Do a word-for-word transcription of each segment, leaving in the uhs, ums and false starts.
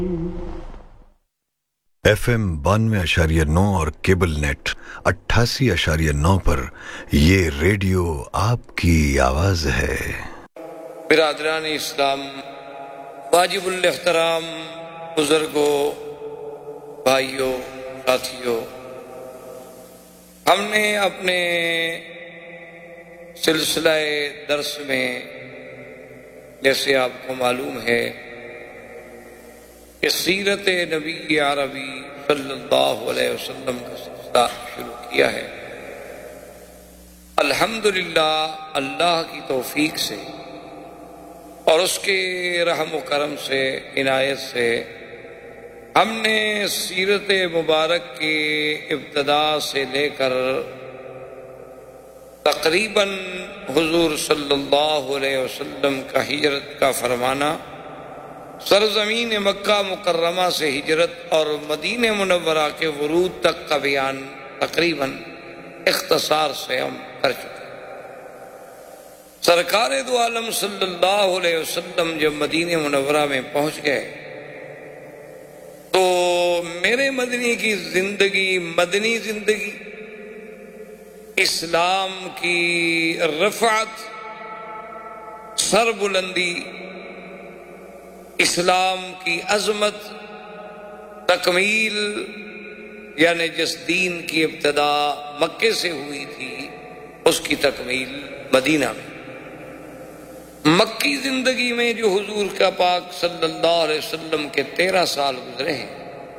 F M بانوے اشاریہ نو اور کیبل نیٹ اٹھاسی اشاریہ نو پر یہ ریڈیو آپ کی آواز ہے۔ برادران اسلام، واجب الاحترام بزرگوں، بھائیوں، ساتھیوں، ہم نے اپنے سلسلہ درس میں جیسے آپ کو معلوم ہے کہ سیرت نبی عربی صلی اللہ علیہ وسلم کا سلسلہ شروع کیا ہے۔ الحمدللہ اللہ کی توفیق سے اور اس کے رحم و کرم سے، عنایت سے، ہم نے سیرت مبارک کی ابتدا سے لے کر تقریباً حضور صلی اللہ علیہ وسلم کا ہجرت کا فرمانا، سرزمین مکہ مکرمہ سے ہجرت اور مدینہ منورہ کے ورود تک کا بیان تقریباً اختصار سے ہم کر چکے۔ سرکار دو عالم صلی اللہ علیہ وسلم جب مدینہ منورہ میں پہنچ گئے تو میرے مدنی کی زندگی، مدنی زندگی، اسلام کی رفعت، سر بلندی، اسلام کی عظمت، تکمیل، یعنی جس دین کی ابتدا مکے سے ہوئی تھی اس کی تکمیل مدینہ میں۔ مکی زندگی میں جو حضور کا پاک صلی اللہ علیہ وسلم کے تیرہ سال گزرے ہیں،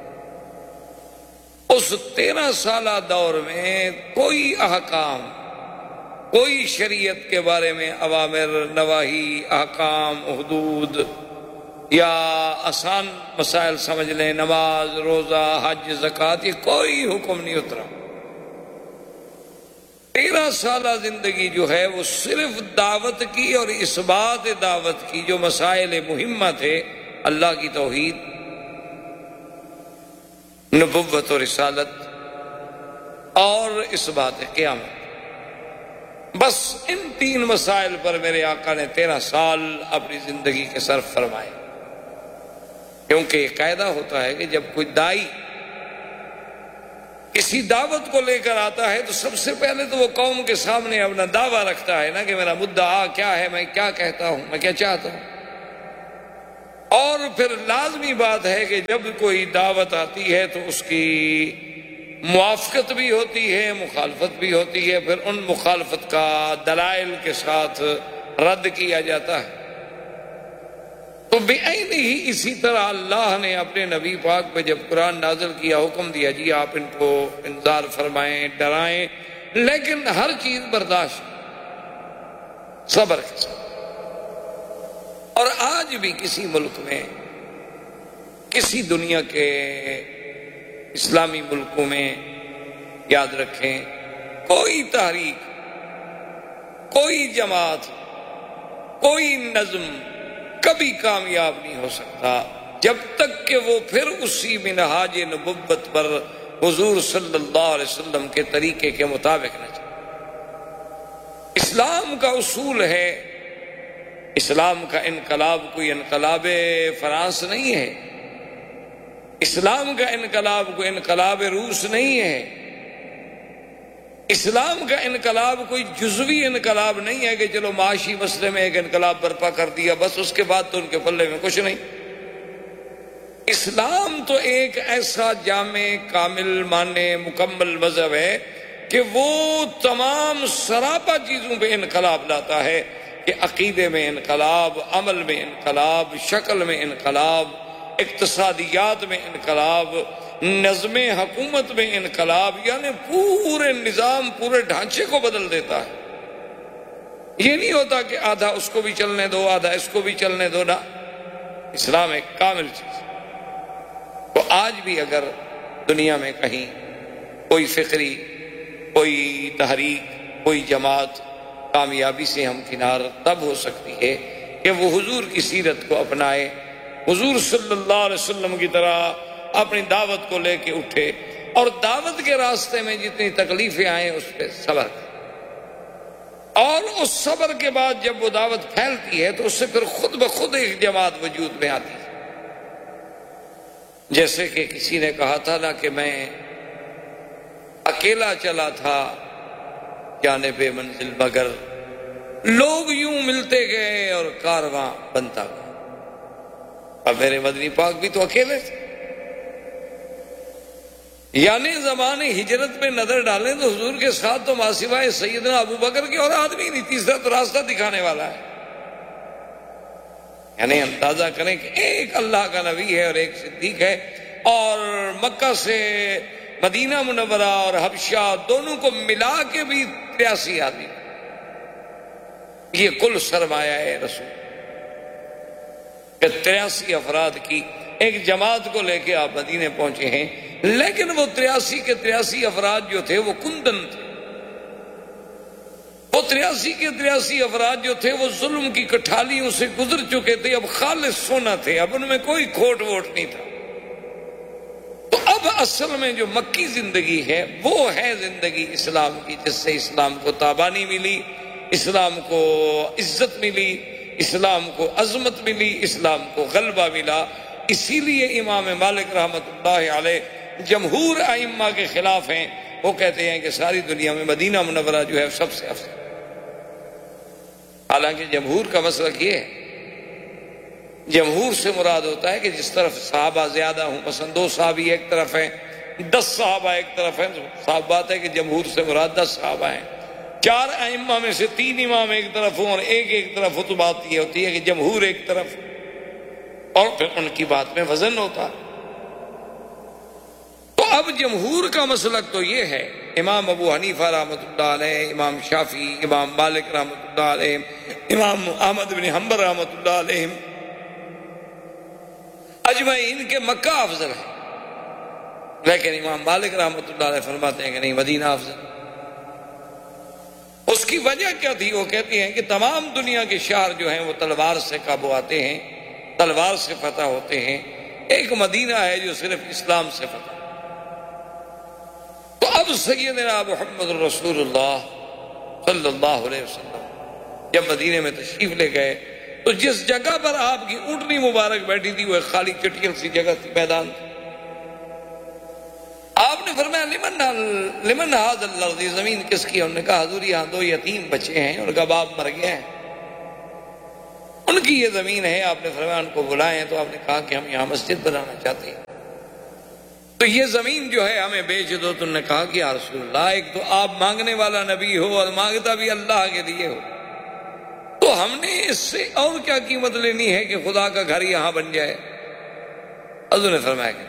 اس تیرہ سالہ دور میں کوئی احکام، کوئی شریعت کے بارے میں اوامر، نواہی، احکام، حدود یا آسان مسائل سمجھ لیں، نماز، روزہ، حج، زکوٰۃ، یہ کوئی حکم نہیں اترا۔ تیرہ سالہ زندگی جو ہے وہ صرف دعوت کی اور اثبات دعوت کی، جو مسائل مہمہ تھے، اللہ کی توحید، نبوت و رسالت اور اثبات قیامت، بس ان تین مسائل پر میرے آقا نے تیرہ سال اپنی زندگی کے صرف فرمائے۔ کیونکہ یہ قاعدہ ہوتا ہے کہ جب کوئی دائی کسی دعوت کو لے کر آتا ہے تو سب سے پہلے تو وہ قوم کے سامنے اپنا دعویٰ رکھتا ہے نا کہ میرا مدعا کیا ہے، میں کیا کہتا ہوں، میں کیا چاہتا ہوں۔ اور پھر لازمی بات ہے کہ جب کوئی دعوت آتی ہے تو اس کی موافقت بھی ہوتی ہے، مخالفت بھی ہوتی ہے، پھر ان مخالفت کا دلائل کے ساتھ رد کیا جاتا ہے۔ تو بعین ہی اسی طرح اللہ نے اپنے نبی پاک پہ جب قرآن نازل کیا، حکم دیا جی آپ ان کو انذار فرمائیں، ڈرائیں، لیکن ہر چیز برداشت، صبر کے ساتھ۔ اور آج بھی کسی ملک میں، کسی دنیا کے اسلامی ملکوں میں، یاد رکھیں، کوئی تحریک، کوئی جماعت، کوئی نظم کبھی کامیاب نہیں ہو سکتا جب تک کہ وہ پھر اسی منہاج نبوت پر حضور صلی اللہ علیہ وسلم کے طریقے کے مطابق نہ چلے۔ اسلام کا اصول ہے، اسلام کا انقلاب کوئی انقلاب فرانس نہیں ہے، اسلام کا انقلاب کوئی انقلاب روس نہیں ہے، اسلام کا انقلاب کوئی جزوی انقلاب نہیں ہے کہ چلو معاشی مسئلے میں ایک انقلاب برپا کر دیا بس، اس کے بعد تو ان کے پلے میں کچھ نہیں۔ اسلام تو ایک ایسا جامع، کامل، مانے، مکمل مذہب ہے کہ وہ تمام سراپا چیزوں پہ انقلاب لاتا ہے، کہ عقیدے میں انقلاب، عمل میں انقلاب، شکل میں انقلاب، اقتصادیات میں انقلاب، نظم حکومت میں انقلاب، یعنی پورے نظام، پورے ڈھانچے کو بدل دیتا ہے۔ یہ نہیں ہوتا کہ آدھا اس کو بھی چلنے دو، آدھا اس کو بھی چلنے دو، نہ، اسلام ایک کامل چیز۔ تو آج بھی اگر دنیا میں کہیں کوئی فکری، کوئی تحریک، کوئی جماعت کامیابی سے ہمکنار تب ہو سکتی ہے کہ وہ حضور کی سیرت کو اپنائے، حضور صلی اللہ علیہ وسلم کی طرح اپنی دعوت کو لے کے اٹھے، اور دعوت کے راستے میں جتنی تکلیفیں آئیں اس پہ صبر کرے، اور اس صبر کے بعد جب وہ دعوت پھیلتی ہے تو اس سے پھر خود بخود ایک جماعت وجود میں آتی ہے۔ جیسے کہ کسی نے کہا تھا نا کہ میں اکیلا چلا تھا جانب منزل، مگر لوگ یوں ملتے گئے اور کارواں بنتا گیا. اب میرے مدنی پاک بھی تو اکیلے تھے. یعنی زمانے ہجرت میں نظر ڈالیں تو حضور کے ساتھ تو ماسوائے سیدنا ابو بکر کے اور آدمی نہیں، تیسرا تو راستہ دکھانے والا ہے. یعنی اندازہ کریں کہ ایک اللہ کا نبی ہے اور ایک صدیق ہے، اور مکہ سے مدینہ منورہ اور حبشہ دونوں کو ملا کے بھی تریاسی آدمی. یہ کل سرمایہ ہے رسول کہ تریاسی افراد کی ایک جماعت کو لے کے آپ مدینے پہنچے ہیں. لیکن وہ تریاسی کے تریاسی افراد جو تھے وہ کندن تھے. وہ تریاسی کے تریاسی افراد جو تھے وہ ظلم کی کٹھالیوں سے گزر چکے تھے، اب خالص سونا تھے، اب ان میں کوئی کھوٹ ووٹ نہیں تھا. تو اب اصل میں جو مکی زندگی ہے وہ ہے زندگی اسلام کی، جس سے اسلام کو تابانی ملی، اسلام کو عزت ملی، اسلام کو عظمت ملی، اسلام کو غلبہ ملا. اسی لیے امام مالک رحمۃ اللہ علیہ جمہور ائمہ کے خلاف ہیں. وہ کہتے ہیں کہ ساری دنیا میں مدینہ منورہ جو ہے سب سے افضل. حالانکہ جمہور کا مسلک یہ ہے، جمہور سے مراد ہوتا ہے کہ جس طرف صحابہ زیادہ ہوں، مثلا دو صحابی ایک طرف ہیں، دس صحابہ ایک طرف ہیں، صاف بات ہے کہ جمہور سے مراد دس صحابہ ہیں. چار ائمہ میں سے تین امام ایک طرف ہوں اور ایک ایک طرف ہو تو بات یہ ہوتی ہے کہ جمہور ایک طرف، اور پھر ان کی بات میں وزن ہوتا. تو اب جمہور کا مسلک تو یہ ہے، امام ابو حنیفہ رحمۃ اللہ علیہ، امام شافعی، امام مالک رحمۃ اللہ علیہ، امام احمد بن حنبل رحمۃ اللہ علیہ، اجمعین کے مکہ افضل ہے. لیکن امام مالک رحمۃ اللہ علیہ فرماتے ہیں کہ نہیں، مدینہ افضل. اس کی وجہ کیا تھی؟ وہ کہتے ہیں کہ تمام دنیا کے شہر جو ہیں وہ تلوار سے قابو آتے ہیں، تلوار سے فتح ہوتے ہیں. ایک مدینہ ہے جو صرف اسلام سے فتح. تو اب سیدنا محمد رسول اللہ صلی اللہ علیہ وسلم جب مدینے میں تشریف لے گئے تو جس جگہ پر آپ کی اونٹنی مبارک بیٹھی تھی وہ ایک خالی چٹیل سی جگہ تھی، میدان تھی. آپ نے فرمایا لمن لمن ھذا الارض، زمین کس کی ہے؟ انہوں نے کہا حضور یہاں دو یتیم بچے ہیں، ان کا باپ مر گیا ہے، ان کی یہ زمین ہے. آپ نے فرمایا ان کو بلائیں. تو آپ نے کہا کہ ہم یہاں مسجد بنانا چاہتے ہیں، تو یہ زمین جو ہے ہمیں بیچ دو. تو انہوں نے کہا کہ یا رسول اللہ، ایک تو آپ مانگنے والا نبی ہو اور مانگتا بھی اللہ کے لیے ہو، تو ہم نے اس سے اور کیا قیمت لینی ہے کہ خدا کا گھر یہاں بن جائے. حضور نے فرمایا کہ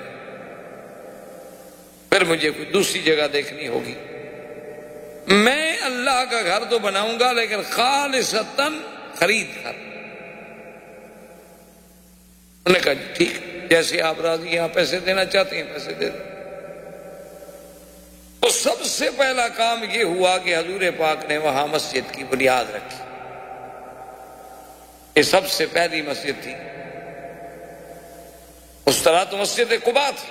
پھر مجھے کوئی دوسری جگہ دیکھنی ہوگی. میں اللہ کا گھر تو بناؤں گا لیکن خالصتاً خرید کر. انہوں نے کہا ٹھیک، جیسے آپ راضی ہیں، آپ پیسے دینا چاہتے ہیں پیسے دے دیں. تو سب سے پہلا کام یہ ہوا کہ حضور پاک نے وہاں مسجد کی بنیاد رکھی. یہ سب سے پہلی مسجد تھی. اس طرح تو مسجد قباء تھی،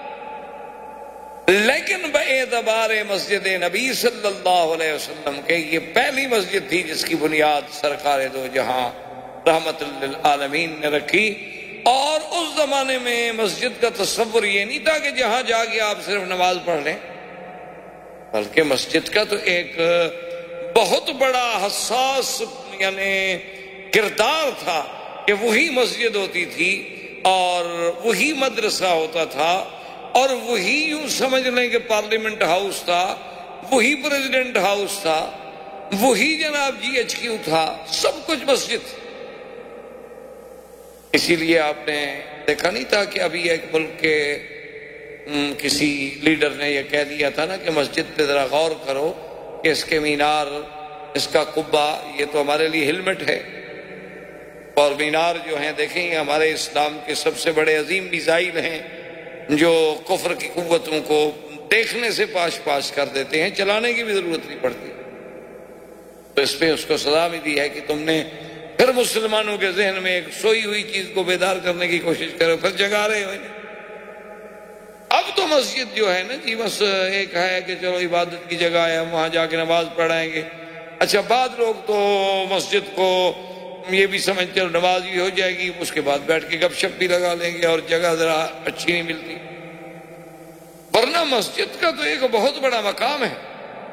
لیکن باعتبار مسجد نبی صلی اللہ علیہ وسلم کے یہ پہلی مسجد تھی جس کی بنیاد سرکار دو جہاں رحمت للعالمین نے رکھی. اور اس زمانے میں مسجد کا تصور یہ نہیں تھا کہ جہاں جا کے آپ صرف نماز پڑھ لیں، بلکہ مسجد کا تو ایک بہت بڑا حساس یعنی کردار تھا کہ وہی مسجد ہوتی تھی اور وہی مدرسہ ہوتا تھا اور وہی یوں سمجھ لیں کہ پارلیمنٹ ہاؤس تھا، وہی پریزیڈنٹ ہاؤس تھا، وہی جناب جی ایچ کیو تھا، سب کچھ مسجد تھی. اسی لیے آپ نے دیکھا نہیں تھا کہ ابھی ایک ملک کے کسی لیڈر نے یہ کہہ دیا تھا نا کہ مسجد پہ ذرا غور کرو کہ اس کے مینار، اس کا قبہ، یہ تو ہمارے لیے ہیلمٹ ہے، اور مینار جو ہیں دیکھیں یہ ہمارے اسلام کے سب سے بڑے عظیم میزائل ہیں جو کفر کی قوتوں کو دیکھنے سے پاش پاش کر دیتے ہیں، چلانے کی بھی ضرورت نہیں پڑتی. تو اس پہ اس کو سزا بھی دی ہے کہ تم نے پھر مسلمانوں کے ذہن میں ایک سوئی ہوئی چیز کو بیدار کرنے کی کوشش کرو، پھر جگا رہے ہو. اب تو مسجد جو ہے نا جی بس ایک ہے کہ چلو عبادت کی جگہ ہے، ہم وہاں جا کے نماز پڑھائیں گے. اچھا، بعض لوگ تو مسجد کو یہ بھی سمجھ چلو نماز بھی ہو جائے گی، اس کے بعد بیٹھ کے گپ شپ بھی لگا لیں گے اور جگہ ذرا اچھی نہیں ملتی، ورنہ مسجد کا تو ایک بہت بڑا مقام ہے۔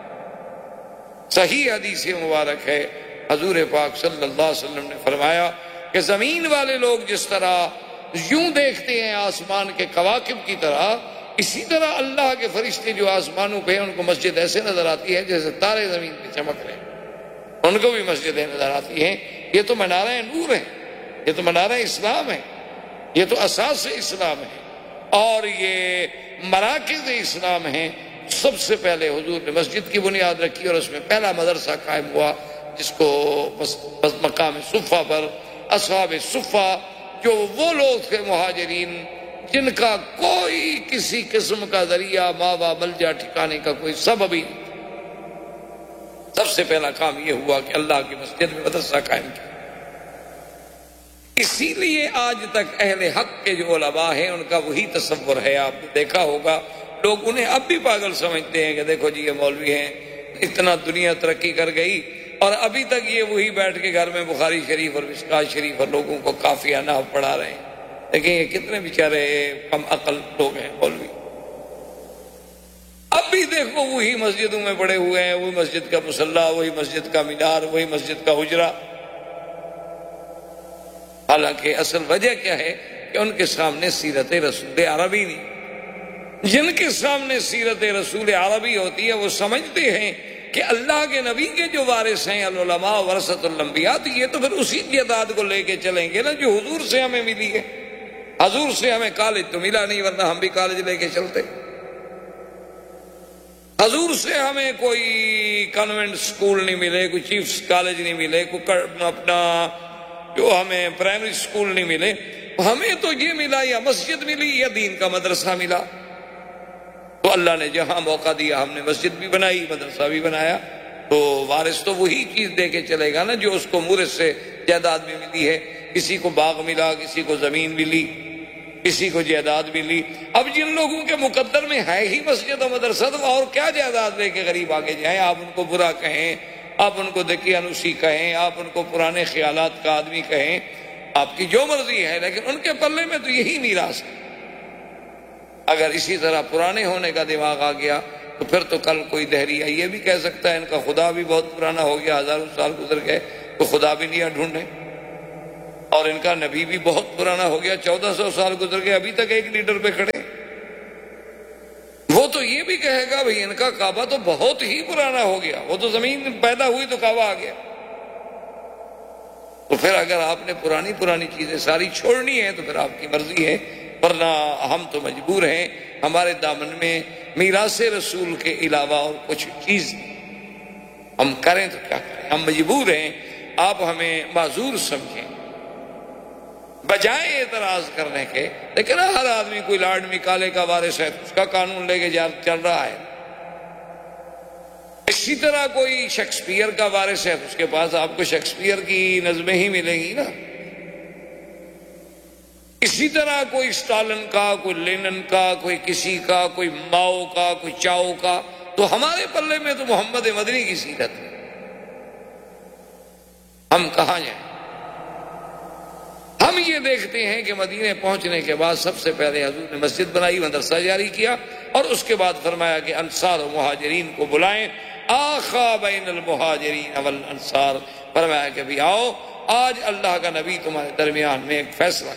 صحیح حدیث مبارک ہے، حضور پاک صلی اللہ علیہ وسلم نے فرمایا کہ زمین والے لوگ جس طرح یوں دیکھتے ہیں آسمان کے کواکب کی طرح، اسی طرح اللہ کے فرشتے جو آسمانوں پہ ہیں ان کو مسجد ایسے نظر آتی ہے جیسے تارے زمین پہ چمک رہے ہیں، ان کو بھی مسجدیں نظر آتی ہیں۔ یہ تو منارہ نور ہے، یہ تو منارہ اسلام ہے، یہ تو اساس اسلام ہے، اور یہ مراکز اسلام ہیں۔ سب سے پہلے حضور نے مسجد کی بنیاد رکھی اور اس میں پہلا مدرسہ قائم ہوا جس کو مقام صفہ پر اصحاب صفہ، جو وہ لوگ تھے مہاجرین جن کا کوئی کسی قسم کا ذریعہ ماوا ملجا ٹھکانے کا کوئی سبب ہی نہیں، سب سے پہلا کام یہ ہوا کہ اللہ کی مسجد میں مدرسہ قائم کیا۔ اسی لیے آج تک اہل حق کے جو علماء ہیں ان کا وہی تصور ہے۔ آپ نے دیکھا ہوگا لوگ انہیں اب بھی پاگل سمجھتے ہیں کہ دیکھو جی یہ مولوی ہیں، اتنا دنیا ترقی کر گئی اور ابھی تک یہ وہی بیٹھ کے گھر میں بخاری شریف اور مشکات شریف اور لوگوں کو کافی نحو پڑھا رہے ہیں۔ لیکن یہ کتنے بیچارے کم عقل لوگ ہیں مولوی، اب بھی دیکھو وہی مسجدوں میں پڑے ہوئے ہیں، وہی مسجد کا مصلی، وہی مسجد کا مینار، وہی مسجد کا حجرہ۔ حالانکہ اصل وجہ کیا ہے کہ ان کے سامنے سیرت رسول عربی نہیں۔ جن کے سامنے سیرت رسول عربی ہوتی ہے وہ سمجھتے ہیں کہ اللہ کے نبی کے جو وارث ہیں العلماء ورثۃ الانبیاء، تو یہ تو پھر اسی جداد کو لے کے چلیں گے نا جو حضور سے ہمیں ملی ہے۔ حضور سے ہمیں کالج تو ملا نہیں، ورنہ ہم بھی کالج لے کے چلتے۔ حضور سے ہمیں کوئی کانوینٹ سکول نہیں ملے، کوئی چیف کالج نہیں ملے، کوئی اپنا جو ہمیں پرائمری سکول نہیں ملے، ہمیں تو یہ ملا یا مسجد ملی یا دین کا مدرسہ ملا۔ تو اللہ نے جہاں موقع دیا ہم نے مسجد بھی بنائی، مدرسہ بھی بنایا، تو وارث تو وہی چیز دے کے چلے گا نا جو اس کو مورث سے جائیداد بھی ملی ہے۔ کسی کو باغ ملا، کسی کو زمین ملی، کسی کو جائیداد ملی۔ اب جن لوگوں کے مقدر میں ہے ہی مسجد و مدرسہ، تو اور کیا جائیداد لے کے غریب آگے جائیں؟ آپ ان کو برا کہیں، آپ ان کو دقیانوسی کہیں، آپ ان کو پرانے خیالات کا آدمی کہیں، آپ کی جو مرضی ہے، لیکن ان کے پلے میں تو یہی میراث ہے۔ اگر اسی طرح پرانے ہونے کا دماغ آ گیا تو پھر تو کل کوئی دہریہ یہ بھی کہہ سکتا ہے ان کا خدا بھی بہت پرانا ہو گیا، ہزاروں سال گزر گئے تو خدا بھی نہیں ڈھونڈے، اور ان کا نبی بھی بہت پرانا ہو گیا، چودہ سو سال گزر گئے ابھی تک ایک لیڈر پہ کھڑے۔ وہ تو یہ بھی کہے گا بھئی ان کا کعبہ تو بہت ہی پرانا ہو گیا، وہ تو زمین پیدا ہوئی تو کعبہ آ گیا۔ تو پھر اگر آپ نے پرانی پرانی چیزیں ساری چھوڑنی ہیں تو پھر آپ کی مرضی ہے، ورنہ ہم تو مجبور ہیں، ہمارے دامن میں میراث رسول کے علاوہ اور کچھ چیز ہم کریں تو کیا کریں، ہم مجبور ہیں۔ آپ ہمیں معذور سمجھیں بجائے اعتراض کرنے کے، لیکن ہر آدمی کوئی لاڈ نکالے کا وارث ہے، اس کا قانون لے کے چل رہا ہے۔ اسی طرح کوئی شیکسپیئر کا وارث ہے، اس کے پاس آپ کو شیکسپیئر کی نظمیں ہی ملیں گی نا۔ اسی طرح کوئی اسٹالن کا، کوئی لینن کا، کوئی کسی کا، کوئی ماؤ کا، کوئی چاؤ کا، تو ہمارے پلے میں تو محمد مدنی کی سیرت ہے، ہم کہاں جائیں؟ ہم یہ دیکھتے ہیں کہ مدینے پہنچنے کے بعد سب سے پہلے حضور نے مسجد بنائی، مدرسہ جاری کیا، اور اس کے بعد فرمایا کہ انصار و مہاجرین کو بلائیں، آخا بین المہاجرین والانصار، فرمایا کہ بھی آؤ، آج اللہ کا نبی تمہارے درمیان میں ایک فیصلہ۔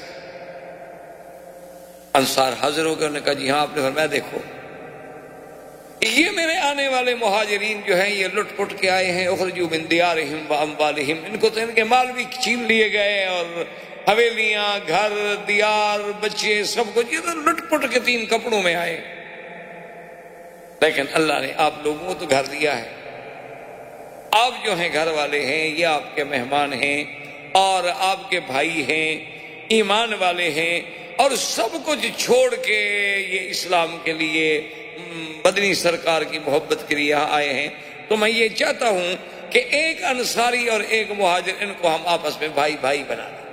انصار حاضر ہو گئے، انہوں نے کہا جی ہاں۔ آپ نے فرمایا دیکھو یہ میرے آنے والے مہاجرین جو ہیں یہ لٹ پٹ کے آئے ہیں، اخرجوا من دیارہم واموالہم، ان کو تو ان کے مال بھی چھین لیے گئے، اور حویلیاں، گھر، دیار، بچے، سب کچھ، یہ تو لٹ پٹ کے تین کپڑوں میں آئے، لیکن اللہ نے آپ لوگوں کو تو گھر دیا ہے، آپ جو ہیں گھر والے ہیں، یہ آپ کے مہمان ہیں اور آپ کے بھائی ہیں، ایمان والے ہیں، اور سب کچھ چھوڑ کے یہ اسلام کے لیے، مدنی سرکار کی محبت کے لیے یہاں آئے ہیں۔ تو میں یہ چاہتا ہوں کہ ایک انصاری اور ایک مہاجر، ان کو ہم آپس میں بھائی بھائی بنا دیں۔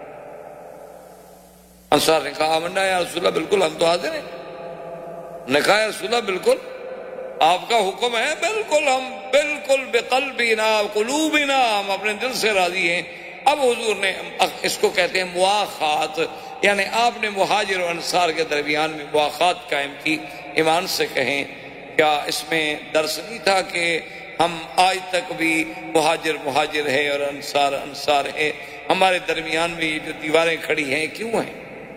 انصار نے کہا آمنا یا رسول اللہ، بالکل ہم تو حاضر ہیں۔ نے کہا یا رسول اللہ بالکل آپ کا حکم ہے، بالکل ہم بالکل بقلبنا قلوبنا، ہم اپنے دل سے راضی ہیں اب حضور نے اس کو کہتے ہیں مواخات، یعنی آپ نے مہاجر و انصار کے درمیان میں مواخات قائم کی. ایمان سے کہیں کیا اس میں درس نہیں تھا کہ ہم آج تک بھی مہاجر مہاجر ہے اور انصار انصار ہے؟ ہمارے درمیان میں یہ جو دیواریں کھڑی ہیں کیوں ہیں؟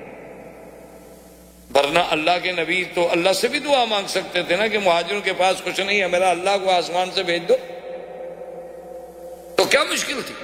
ورنہ اللہ کے نبی تو اللہ سے بھی دعا مانگ سکتے تھے نا کہ مہاجروں کے پاس کچھ نہیں ہے، میرا اللہ کو آسمان سے بھیج دو. تو کیا مشکل تھی؟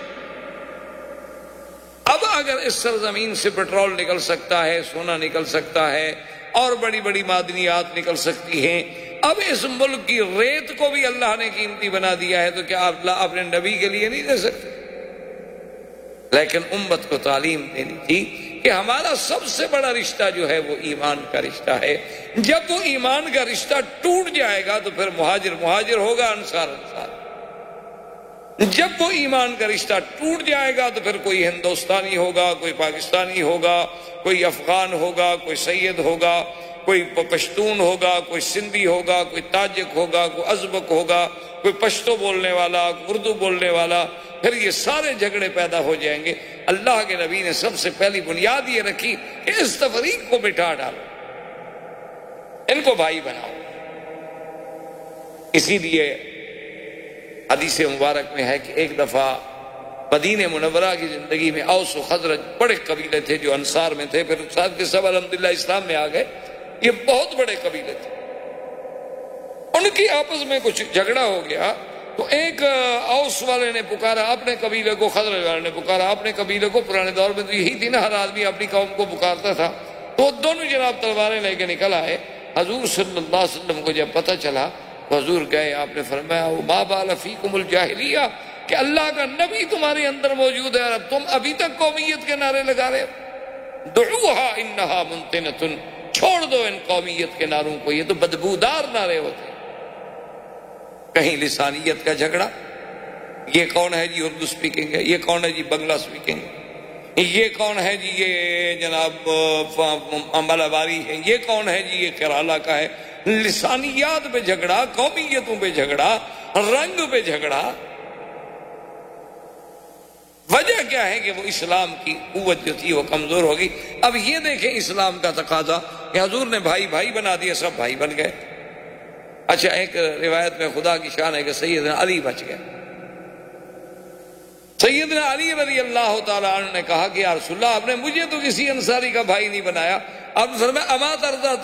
اب اگر اس سرزمین سے پیٹرول نکل سکتا ہے، سونا نکل سکتا ہے اور بڑی بڑی معدنیات نکل سکتی ہیں، اب اس ملک کی ریت کو بھی اللہ نے قیمتی بنا دیا ہے، تو کیا اللہ اپنے نبی کے لیے نہیں دے سکتے؟ لیکن امت کو تعلیم دینی تھی کہ ہمارا سب سے بڑا رشتہ جو ہے وہ ایمان کا رشتہ ہے. جب وہ ایمان کا رشتہ ٹوٹ جائے گا تو پھر مہاجر مہاجر ہوگا، انصار انصار. جب وہ ایمان کا رشتہ ٹوٹ جائے گا تو پھر کوئی ہندوستانی ہوگا، کوئی پاکستانی ہوگا، کوئی افغان ہوگا، کوئی سید ہوگا، کوئی پشتون ہوگا، کوئی سندھی ہوگا، کوئی تاجک ہوگا، کوئی ازبک ہوگا، کوئی پشتو بولنے والا، اردو بولنے والا. پھر یہ سارے جھگڑے پیدا ہو جائیں گے. اللہ کے نبی نے سب سے پہلی بنیاد یہ رکھی کہ اس تفریق کو مٹا ڈالو، ان کو بھائی بناؤ. اسی لیے حدیث مبارک میں ہے کہ ایک دفعہ مدینہ منورہ کی زندگی میں اوس و خزرج بڑے قبیلے تھے جو انصار میں تھے، پھر ساتھ کے سب الحمدللہ اسلام میں آ گئے. یہ بہت بڑے قبیلے تھے، ان کی آپس میں کچھ جھگڑا ہو گیا. تو ایک اوس والے نے پکارا اپنے قبیلے کو، خزرج والے نے پکارا اپنے قبیلے کو. پرانے دور میں تو یہی تھی نا، ہر آدمی اپنی قوم کو پکارتا تھا. تو دونوں جناب تلواریں لے کے نکل آئے. حضور صلی اللہ علیہ وسلم کو جب پتہ چلا تو حضور گئے، آپ نے فرمایا ما بال فیکم الجاہلیہ، کہ اللہ کا نبی تمہارے اندر موجود ہے اور تم ابھی تک قومیت کے نعرے لگا رہے ہو. دعوہا انہا منتنۃ، چھوڑ دو ان قومیت کے نعروں کو، یہ تو بدبودار نعرے ہوتے ہیں. کہیں لسانیت کا جھگڑا، یہ کون ہے جی اردو سپیکنگ ہے، یہ کون ہے جی بنگلہ سپیکنگ ہے، یہ کون ہے جی یہ جناب مالاباری ہے، یہ کون ہے جی یہ کیرالا کا ہے. لسانیات پہ جھگڑا، قومیتوں پہ جھگڑا، رنگ پہ جھگڑا. وجہ کیا ہے کہ وہ اسلام کی قوت جو تھی وہ کمزور ہوگی. اب یہ دیکھیں اسلام کا تقاضا کہ حضور نے بھائی بھائی بنا دیا، سب بھائی بن گئے. اچھا ایک روایت میں خدا کی شان ہے کہ سیدنا علی بچ گئے. سیدنا علی رضی اللہ تعالیٰ عنہ نے کہا کہ یا رسول اللہ، آپ نے مجھے تو کسی انصاری کا بھائی نہیں بنایا. آپ نے فرمایا اما ترضیٰ